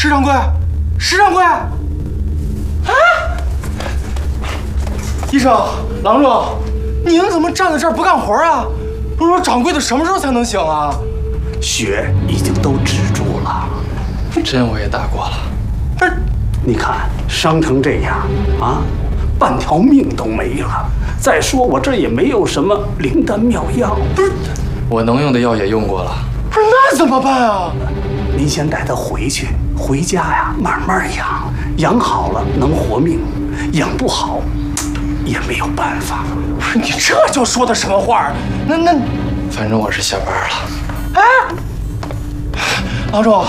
石掌柜，石掌柜！啊！医生，郎中，您怎么站在这儿不干活啊？不是说掌柜的什么时候才能醒啊？ 血已经都止住了， 针我也打过了。不是， 你看伤成这样啊，半条命都没了。再说我这也没有什么灵丹妙药。 不是，我能用的药也用过了。不是，那怎么办啊？ 您先带他回去，回家呀慢慢养，养好了能活命，养不好也没有办法。 不是，你这就说的什么话？那，反正我是下班了。哎，郎中，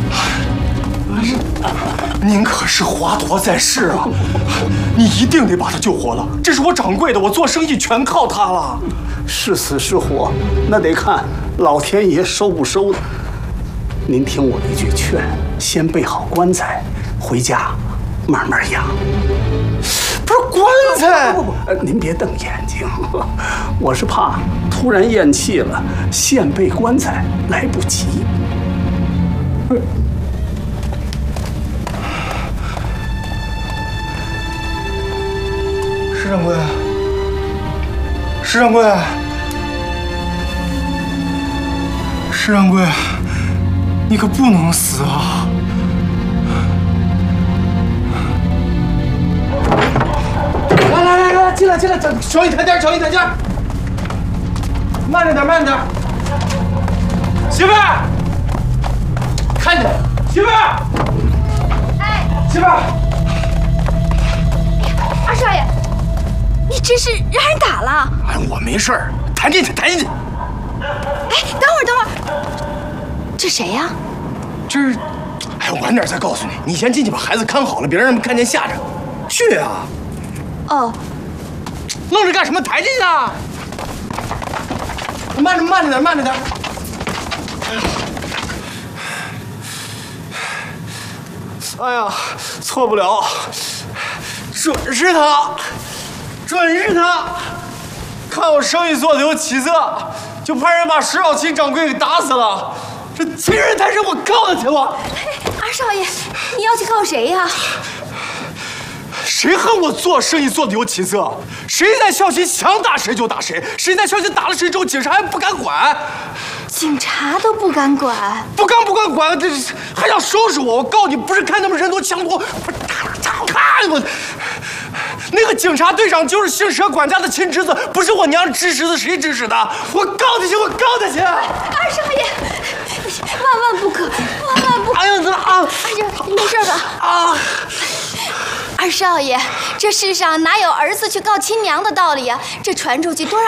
您可是华佗在世啊！你一定得把他救活了。这是我掌柜的，我做生意全靠他了。 是死是活，那得看老天爷收不收的。您听我一句劝，先备好棺材，回家慢慢养。 不是棺材， 不，您别瞪眼睛，我是怕突然咽气了，现备棺材来不及。 石掌柜，石掌柜，石掌柜，你可不能死啊！来，进来，小心台阶，小心台阶，慢着点，慢着点。媳妇儿，看着，媳妇儿， 哎， 媳妇儿， 二少爷，你这是让人打了？ 哎，我没事儿，抬进去，抬进去。 哎，等会儿，这谁呀？ 这是，哎，晚点再告诉你。你先进去把孩子看好了，别让人们看见吓着。去啊！ 哦， 愣着干什么？抬进去啊！慢着点，慢着点。哎呀，错不了，准是他，准是他！看我生意做得有起色，就派人把石小琴掌柜给打死了。这欺人太甚，我告他去了。 二少爷，你要去告谁呀？ 谁恨我做生意做得有起色？谁在孝心想打谁就打谁，谁在孝心打了谁之后，警察还不敢管， 警察都不敢管， 不敢管，这还想收拾我？我告诉你，不是看他们人多枪多，看我。那个警察队长就是姓佘管家的亲侄子，不是我娘指使的，谁指使的？我告他去，我告他去！ 二少爷，万万不可，万万不可！ 哎呀，怎么啊？ 哎呀，你没事吧？ 啊！ 二少爷，这世上哪有儿子去告亲娘的道理呀？这传出去多让